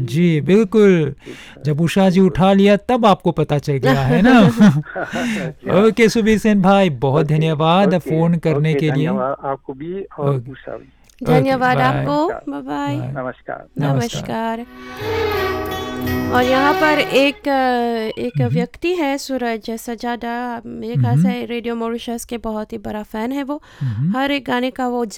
जी बिल्कुल, जब उषा जी उठा लिया तब आपको पता चल गया है ना। ओके सुबीर सेन भाई, बहुत धन्यवाद फ़ोन करने के लिए। धन्यवाद आपको भी और ओके, उषा भी। धन्यवाद बाय। आपको। नमस्कार। Bye bye. नमस्कार। नमस्कार। और यहाँ पर एक व्यक्ति है सूरज सजादा, मेरे ख्याल से रेडियो मॉरिशस के बहुत ही बड़ा फ़ैन है वो। हर एक गाने का वो